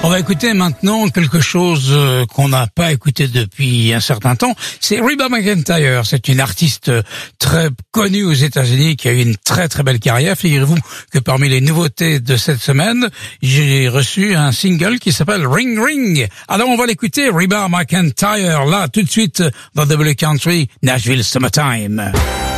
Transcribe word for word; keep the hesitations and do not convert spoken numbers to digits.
On va écouter maintenant quelque chose qu'on n'a pas écouté depuis un certain temps. C'est Reba McEntire. C'est une artiste très connue aux États-Unis qui a eu une très très belle carrière. Figurez-vous que parmi les nouveautés de cette semaine, j'ai reçu un single qui s'appelle Ring Ring. Alors on va l'écouter, Reba McEntire, là tout de suite dans W Country, Nashville Summertime.